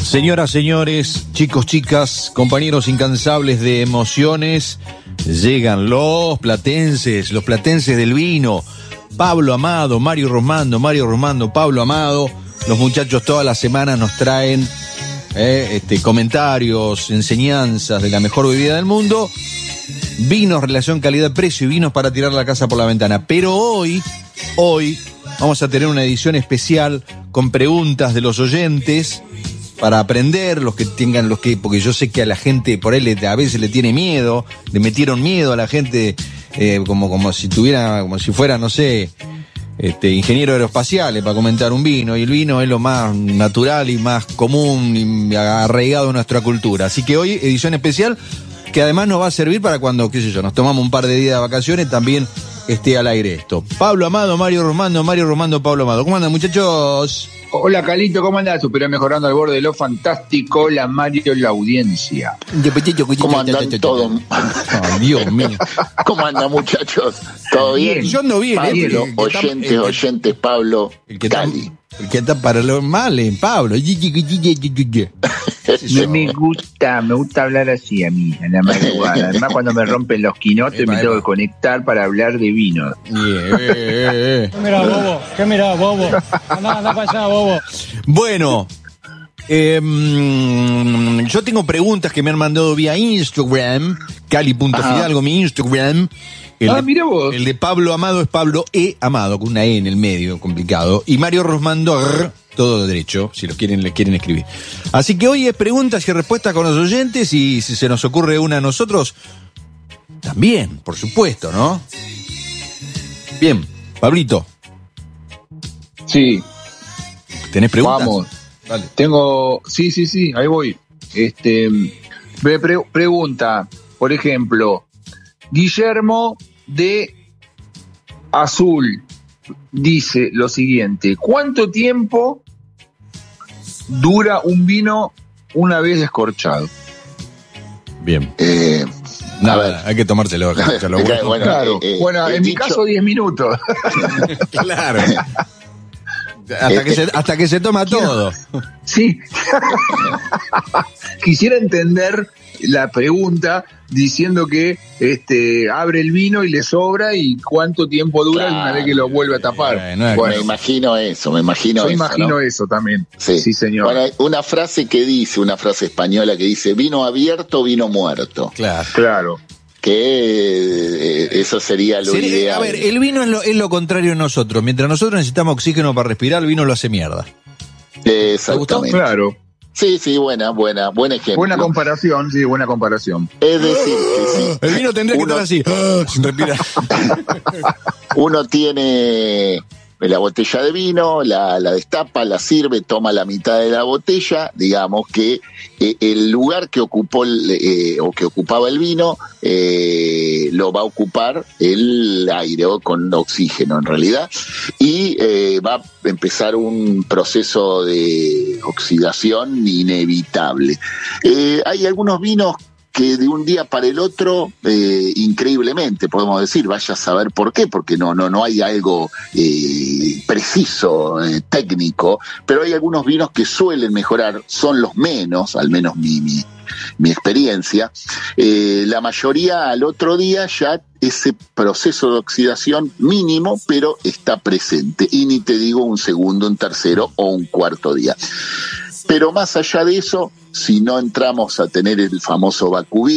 Señoras, señores, chicos, chicas, compañeros incansables de emociones, llegan los platenses del vino. Pablo Amado, Mario Romando, Pablo Amado. Los muchachos todas las semanas nos traen comentarios, enseñanzas de la mejor bebida del mundo. Vinos, relación calidad-precio y vinos para tirar la casa por la ventana. Pero hoy vamos a tener una edición especial con preguntas de los oyentes para aprender, porque yo sé que a la gente por ahí a veces le tiene miedo, le metieron miedo a la gente como si fuera, no sé, ingeniero aeroespacial para comentar un vino, y el vino es lo más natural y más común y arraigado en nuestra cultura. Así que hoy, edición especial, que además nos va a servir para cuando, nos tomamos un par de días de vacaciones, también esté al aire esto. Pablo Amado, Mario Romando, Pablo Amado. ¿Cómo andan, muchachos? Hola, Calito, ¿cómo andás? Pero mejorando al borde de lo fantástico. Hola, Mario, la audiencia. ¿Cómo andan todos? Oh, Dios mío. ¿Cómo andan, muchachos? ¿Todo bien? Yo ando bien, Pablo, oyentes, Pablo, Cali. El que está para lo mal, Pablo. Me gusta hablar así a mí, en la madrugada. Además, cuando me rompen los quinotes, me tengo que conectar para hablar de vino. ¿Qué mirá, bobo? Anda para allá, bobo. Bueno, yo tengo preguntas que me han mandado vía Instagram, Cali.Fidalgo, mi Instagram. Mira vos. El de Pablo Amado es Pablo E. Amado, con una E en el medio, complicado. Y Mario Romando, todo derecho, si le quieren escribir. Así que hoy es preguntas y respuestas con los oyentes, y si se nos ocurre una a nosotros, también, por supuesto, ¿no? Bien, Pablito. Sí. ¿Tenés preguntas? Vamos. Dale. Tengo... Sí, ahí voy. Pregunta, por ejemplo, Guillermo de Azul dice lo siguiente: ¿cuánto tiempo dura un vino una vez descorchado? Bien. Nada, hay que tomárselo. Bueno, en mi caso 10 minutos. Claro. Hasta que se toma todo. Sí. Quisiera entender la pregunta diciendo que abre el vino y le sobra, y cuánto tiempo dura una vez que lo vuelve a tapar. Bueno, me imagino eso. Yo imagino ¿no? Eso también. Sí, señor. Bueno, hay una frase española que dice: vino abierto, vino muerto. Claro. Que eso sería lo ideal. A ver, el vino es lo contrario de nosotros. Mientras nosotros necesitamos oxígeno para respirar, el vino lo hace mierda. Exactamente. Claro. Sí, buen ejemplo. Buena comparación. Es decir, que sí. El vino tendría que estar así, sin respirar. Uno tiene la botella de vino, la destapa, la sirve, toma la mitad de la botella. Digamos que el lugar que ocupó o que ocupaba el vino lo va a ocupar el aire, o con oxígeno en realidad, y va a empezar un proceso de oxidación inevitable. Hay algunos vinos que de un día para el otro, increíblemente, podemos decir, vaya a saber por qué, porque no hay algo preciso, técnico, pero hay algunos vinos que suelen mejorar, son los menos, al menos mi experiencia. La mayoría al otro día ya ese proceso de oxidación mínimo, pero está presente, y ni te digo un segundo, un tercero o un cuarto día. Pero más allá de eso, si no entramos a tener el famoso Bacubí,